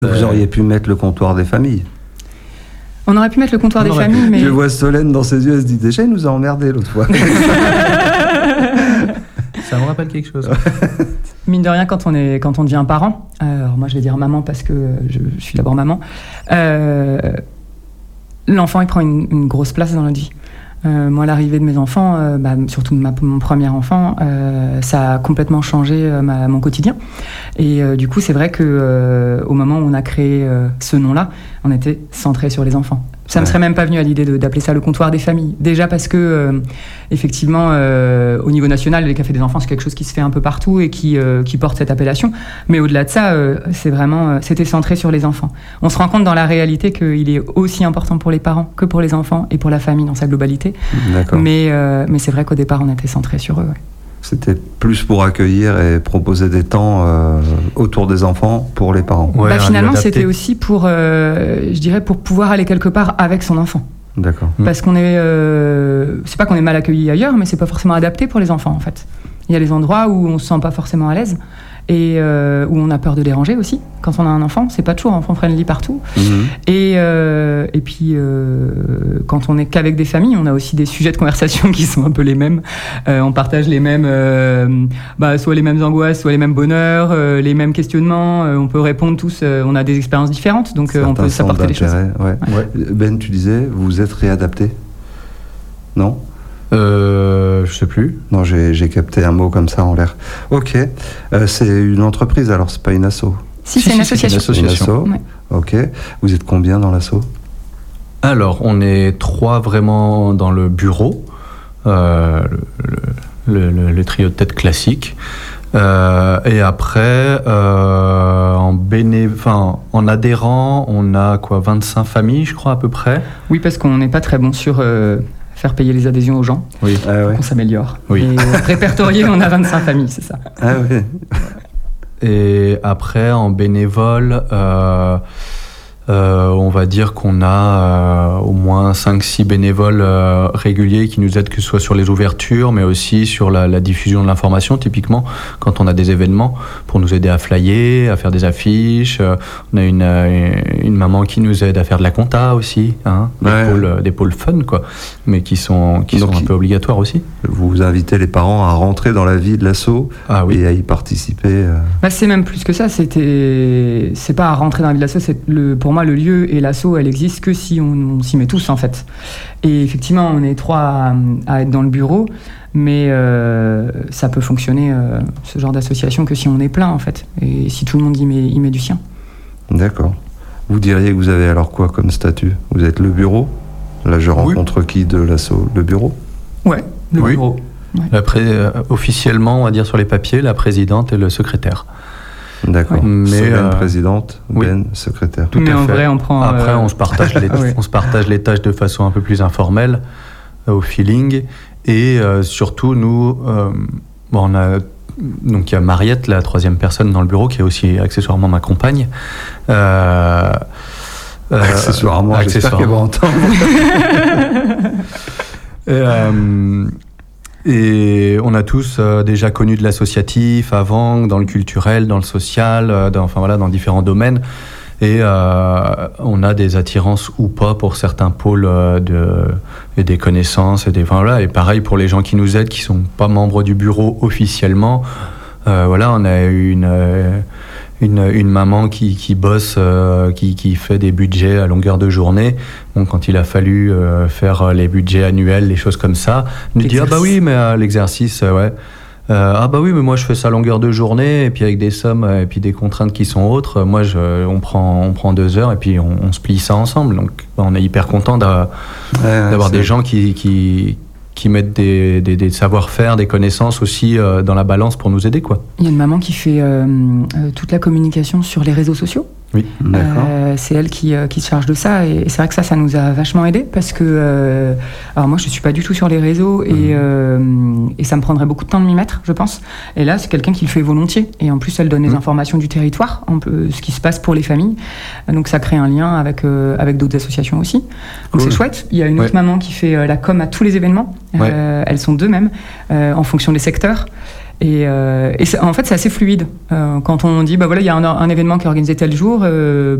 Vous auriez pu mettre le comptoir des familles. On aurait pu mettre le comptoir des familles, mais... Je vois Solène dans ses yeux, elle se dit déjà, il nous a emmerdés l'autre fois. Ça me rappelle quelque chose. Mine de rien, quand on devient parent, alors moi je vais dire maman parce que je suis d'abord maman, l'enfant il prend une grosse place dans notre vie. Moi, l'arrivée de mes enfants, surtout mon premier enfant, ça a complètement changé mon quotidien. Et du coup, c'est vrai que au moment où on a créé ce nom-là, on était centré sur les enfants. Ça me serait même pas venu à l'idée d'appeler ça le comptoir des familles. Déjà parce que, effectivement, au niveau national, les cafés des enfants, c'est quelque chose qui se fait un peu partout et qui porte cette appellation. Mais au-delà de ça, c'était centré sur les enfants. On se rend compte dans la réalité qu'il est aussi important pour les parents que pour les enfants et pour la famille dans sa globalité. D'accord. Mais c'est vrai qu'au départ, on était centré sur eux. Ouais. C'était plus pour accueillir et proposer des temps autour des enfants pour les parents. Ouais, finalement, c'était aussi pour pouvoir aller quelque part avec son enfant. D'accord. Parce qu'on c'est pas qu'on est mal accueilli ailleurs, mais c'est pas forcément adapté pour les enfants en fait. Il y a des endroits où on se sent pas forcément à l'aise et où on a peur de déranger aussi. Quand on a un enfant, c'est pas toujours enfant friendly partout. Et puis quand on est qu'avec des familles, on a aussi des sujets de conversation qui sont un peu les mêmes. On partage les mêmes, soit les mêmes angoisses, soit les mêmes bonheurs, les mêmes questionnements. On peut répondre tous. On a des expériences différentes, donc on peut s'apporter des choses. Ouais. Ben, tu disais, vous vous êtes réadapté, non ? Je sais plus. Non, j'ai capté un mot comme ça en l'air. Ok. C'est une entreprise alors, c'est pas une asso. Si, c'est une association. Une asso. Ouais. Ok. Vous êtes combien dans l'asso ? Alors, on est 3 vraiment dans le bureau, le trio de tête classique. Et après, en adhérent, on a 25 familles, je crois à peu près. Oui, parce qu'on n'est pas très bon sur faire payer les adhésions aux gens. Oui. On s'améliore. Oui. Et répertorié, on a 25 familles, c'est ça. Ah oui. Et après, en bénévole, on va dire qu'on a au moins 5-6 bénévoles réguliers qui nous aident, que ce soit sur les ouvertures, mais aussi sur la diffusion de l'information, typiquement, quand on a des événements, pour nous aider à flyer, à faire des affiches. On a une maman qui nous aide à faire de la compta aussi, des pôles fun, quoi, mais qui sont un peu obligatoires aussi. Vous invitez les parents à rentrer dans la vie de l'asso et à y participer. C'est même plus que ça, c'est pas à rentrer dans la vie de l'asso, pour moi, le lieu et l'asso, elle existe que si on s'y met tous, en fait. Et effectivement, on est 3 à être dans le bureau, mais ça peut fonctionner, ce genre d'association, que si on est plein, en fait. Et si tout le monde y met du sien. D'accord. Vous diriez que vous avez alors quoi comme statut ? Vous êtes le bureau ? Là, je rencontre qui de l'asso ? Le bureau ? Ouais, le bureau. Ouais. Officiellement, on va dire sur les papiers, la présidente et le secrétaire. D'accord. Mais Solène présidente, Ben secrétaire. Tout mais à en fait. vrai, on prend. Après, on se partage les tâches de façon un peu plus informelle, au feeling. Et surtout, nous, on a. Donc il y a Mariette, la 3e personne dans le bureau, qui est aussi accessoirement ma compagne. Accessoirement, j'espère qu'elle va entendre. Et on a tous déjà connu de l'associatif avant, dans le culturel, dans le social, dans différents domaines. Et on a des attirances ou pas pour certains pôles et des connaissances. Et pareil pour les gens qui nous aident, qui ne sont pas membres du bureau officiellement. On a une maman qui bosse, qui fait des budgets à longueur de journée. Bon, quand il a fallu faire les budgets annuels, les choses comme ça, elle nous dit l'exercice, mais moi je fais ça à longueur de journée, et puis avec des sommes et puis des contraintes qui sont autres. Moi, on prend 2 heures et puis on se plie ça ensemble. Donc, on est hyper content d'avoir des gens qui mettent des savoir-faire, des connaissances aussi dans la balance pour nous aider, quoi. Il y a une maman qui fait toute la communication sur les réseaux sociaux. Oui, d'accord. C'est elle qui se charge de ça, et c'est vrai que ça nous a vachement aidé, parce que alors moi je suis pas du tout sur les réseaux et ça me prendrait beaucoup de temps de m'y mettre, je pense. Et là, c'est quelqu'un qui le fait volontiers, et en plus elle donne les informations du territoire, ce qui se passe pour les familles, donc ça crée un lien avec d'autres associations aussi. Donc c'est chouette. Il y a une autre maman qui fait la com à tous les événements. Elles sont 2 même, en fonction des secteurs. Et en fait, c'est assez fluide. Quand on dit, bah voilà, il y a un événement qui est organisé tel jour,